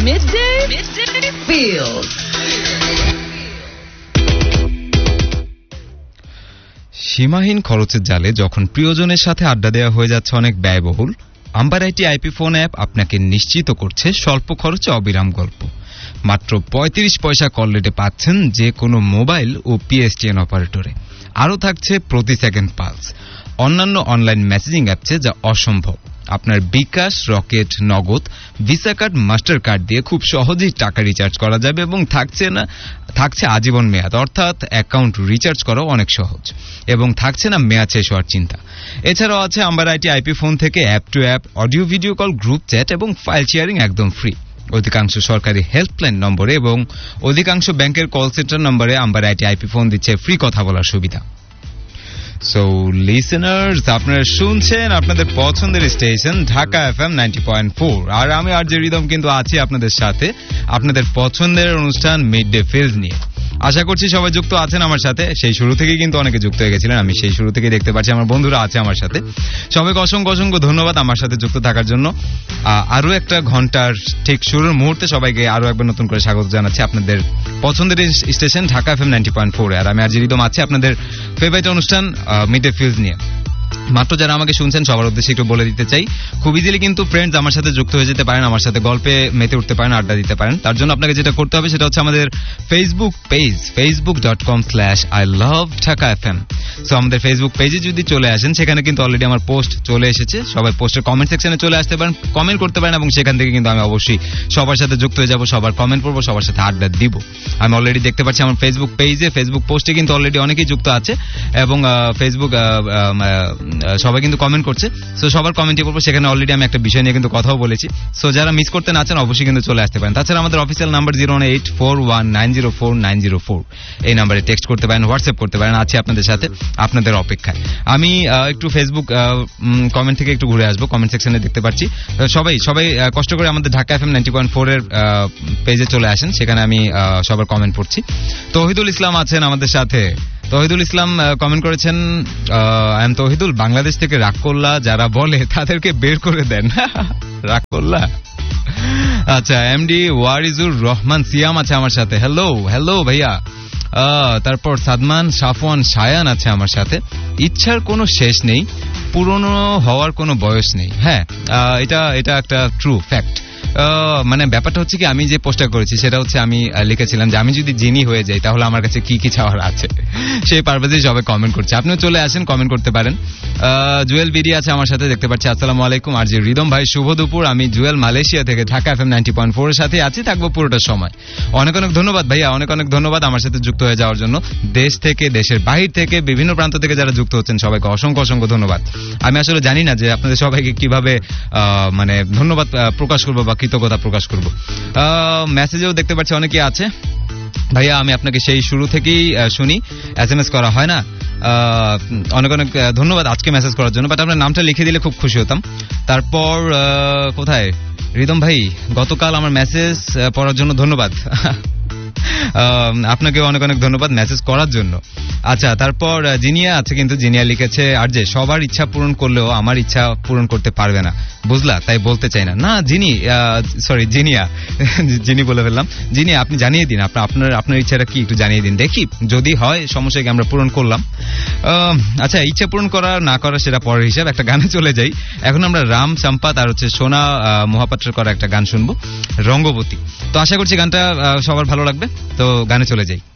Midday Feels. সীমাহীন খরচের জালে যখন প্রিয়জনের সাথে আড্ডা দেওয়া হয়ে যাচ্ছে অনেক ব্যয়বহুল, amber IT IP phone app আপনাকে নিশ্চিত করছে স্বল্প খরচে অবিরাম গল্প। মাত্র ৩৫ পয়সা কল রেটে পাচ্ছেন যে কোনো মোবাইল ও পিএসটিএন অপারেটরে। আরও থাকছে প্রতি সেকেন্ড পালস, অন্যান্য অনলাইন মেসেজিং অ্যাপসে যা অসম্ভব। আপনার বিকাশ, রকেট, নগদ, ভিসা কার্ড, মাস্টার কার্ড দিয়ে খুব সহজেই টাকা রিচার্জ করা যাবে এবং থাকছে আজীবন মেয়াদ, অর্থাৎ অ্যাকাউন্ট রিচার্জ করাও অনেক সহজ এবং থাকছে না মেয়াদ শেষ হওয়ার চিন্তা। এছাড়াও আছে আম্বার আইটি আইপি ফোন থেকে app two app, audio video call, group chat এবং ফাইল শেয়ারিং একদম ফ্রি। অধিকাংশ সরকারি হেল্পলাইন নম্বরে এবং অধিকাংশ ব্যাংকের কল সেন্টার নম্বরে আম্বার আইটি আইপি ফোন দিচ্ছে ফ্রি কথা বলার সুবিধা। সো লিসেনার্স, আপনারা শুনছেন আপনাদের পছন্দের স্টেশন ঢাকা এফএম 90.4, আর আমি আরজে রিদম কিন্তু আছি আপনাদের সাথে আপনাদের পছন্দের অনুষ্ঠান মিড ডে ফিলস নিয়ে। আশা করছি সবাই যুক্ত আছেন আমার সাথে। সেই শুরু থেকেই কিন্তু অনেকে যুক্ত হয়ে গেছিলেন, আমি সেই শুরু থেকেই দেখতে পাচ্ছি আমার বন্ধুরা আছে আমার সাথে। সবাইকে অসংখ্য অসংখ্য ধন্যবাদ আমার সাথে যুক্ত থাকার জন্য। আরো একটা ঘন্টার ঠিক শুরুর মুহূর্তে সবাইকে আরো একবার নতুন করে স্বাগত জানাচ্ছি আপনাদের পছন্দের স্টেশন ঢাকা এফএম 90.4, আর আমি আরজে রিদম আছি আপনাদের ফেভারিট অনুষ্ঠান মিড ডে ফিলস নিয়ে। মাত্র যারা আমাকে শুনছেন সবার উদ্দেশ্যে একটু বলে দিতে চাই, খুব ইজিলি কিন্তু ফ্রেন্ডস আমার সাথে যুক্ত হয়ে যেতে পারেন, আমার সাথে গল্পে মেতে উঠতে পারেন, আড্ডা দিতে পারেন। তার জন্য আপনাকে যেটা করতে হবে সেটা হচ্ছে আমাদের ফেসবুক পেজ, facebook.com/iloveDhakaFM। সো আমাদের ফেসবুক পেজে যদি চলে আসেন, সেখানে কিন্তু অলরেডি আমার পোস্ট চলে এসেছে। সবাই পোস্টের কমেন্ট সেকশনে চলে আসতে পারেন, কমেন্ট করতে পারেন এবং সেখান থেকে কিন্তু আমি অবশ্যই সবার সাথে যুক্ত হয়ে যাব, সবার কমেন্ট পড়বো, সবার সাথে আড্ডা দিব। আমি অলরেডি দেখতে পাচ্ছি আমার ফেসবুক পেজে, ফেসবুক পোস্টে কিন্তু অলরেডি অনেকেই যুক্ত আছে এবং ফেসবুক সবাই কিন্তু কমেন্ট করছে। সো সবার কমেন্টে পড়বো, সেখানে অলরেডি আমি একটা বিষয় নিয়ে কিন্তু কথাও বলেছি। সো যারা মিস করতে না চান অবশ্যই কিন্তু চলে আসতে পারেন। তাছাড়া আমাদের অফিসিয়াল নাম্বার 01841904904, এই নাম্বারে টেক্সট করতে পারেন, হোয়াটসঅ্যাপ করতে পারেন। আছি আপনাদের সাথে, আপনাদের অপেক্ষায়। আমি একটু ফেসবুক কমেন্ট থেকে একটু ঘুরে আসবো, কমেন্ট সেকশনে দেখতে পাচ্ছি সবাই কষ্ট করে আমাদের ঢাকা এফএম 90.4 এর পেজে চলে আসেন, সেখানে আমি সবার কমেন্ট পড়ছি। তৌহিদুল ইসলাম আছেন আমাদের সাথে। তৌহিদুল ইসলাম কমেন্ট করেছেন, আই এম তৌহিদুল, বাংলাদেশ থেকে রাগ করলা যারা বলে তাদেরকে বের করে দেন। রাগ করলা, আচ্ছা। এমডি ওয়ারিজুর রহমান সিয়াম আছে আমার সাথে, হ্যালো ভাইয়া। তারপর সাদমান সাফওয়ান সায়ান আছে আমার সাথে। ইচ্ছার কোনো শেষ নেই, পুরনো হওয়ার কোনো বয়স নেই। হ্যাঁ, এটা একটা ট্রু ফ্যাক্ট। মানে ব্যাপারটা হচ্ছে কি, আমি যে পোস্টটা করেছি সেটা হচ্ছে আমি লিখেছিলাম যে আমি যদি জিনি হয়ে যাই তাহলে আমার কাছে কি কি চাওয়ার আছে, সেই পারপাসে সবাই কমেন্ট করছে। আপনিও চলে আসেন, কমেন্ট করতে পারেন। জুয়েল বিডি আছে আমার সাথে, দেখতে পাচ্ছি। আসসালামু আলাইকুম আরজে রিদম ভাই, শুভ দুপুর। আমি জুয়েল মালয়েশিয়া থেকে ঢাকা এফএম 90.4 এর সাথে আছি, থাকবো পুরোটা সময়। অনেক ধন্যবাদ ভাইয়া, অনেক ধন্যবাদ আমার সাথে যুক্ত হয়ে যাওয়ার জন্য। দেশ থেকে, দেশের বাহির থেকে, বিভিন্ন প্রান্ত থেকে যারা যুক্ত হচ্ছেন সবাইকে অসংখ্য ধন্যবাদ। আমি আসলে জানি না যে আপনাদের সবাইকে কিভাবে মানে ধন্যবাদ প্রকাশ করবো বা কৃতজ্ঞতা প্রকাশ করবো। মেসেজেও দেখতে পাচ্ছি অনেকে আছে। ভাইয়া আমি আপনাকে সেই শুরু থেকেই শুনি, SMS করা হয় না। অনেক ধন্যবাদ আজকে মেসেজ করার জন্য, বাট আপনার নামটা লিখে দিলে খুব খুশি হতাম। তারপর কোথায় রিদম ভাই, গতকাল আমার মেসেজ পড়ার জন্য ধন্যবাদ। আপনাকে অনেক ধন্যবাদ মেসেজ করার জন্য। আচ্ছা, তারপর জিনিয়া আছে, কিন্তু জিনিয়া লিখেছে, আর যে সবার ইচ্ছা পূরণ করলেও আমার ইচ্ছা পূরণ করতে পারবে না, বুঝলা, তাই বলতে চাই না। না জিনিয়া জিনি বলে ফেললাম। জিনিয়া, আপনি জানিয়ে দিন আপনার ইচ্ছাটা কি, একটু জানিয়ে দিন, দেখি যদি হয় সমস্যাকে আমরা পূরণ করলাম। আচ্ছা, ইচ্ছা পূরণ করা না করা সেটা পরের হিসাব। একটা গানে চলে যাই। এখন আমরা রাম চাম্পাত আর হচ্ছে সোনা মহাপাত্রের করা একটা গান শুনবো, রঙ্গবতী। তো আশা করছি গানটা সবার ভালো লাগবে, তো গানে চলে যাই।